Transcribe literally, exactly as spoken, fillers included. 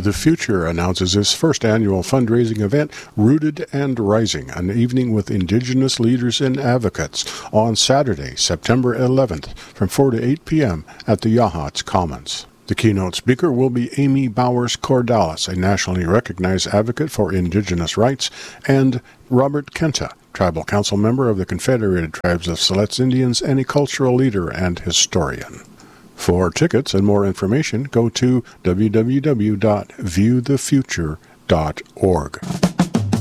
the Future announces its first annual fundraising event, Rooted and Rising, an evening with Indigenous leaders and advocates, on Saturday, September eleventh, from four to eight p.m. at the Yachats Commons. The keynote speaker will be Amy Bowers-Cordalis, a nationally recognized advocate for Indigenous rights, and Robert Kenta, Tribal Council member of the Confederated Tribes of Siletz Indians and a cultural leader and historian. For tickets and more information, go to w w w dot view the future dot org.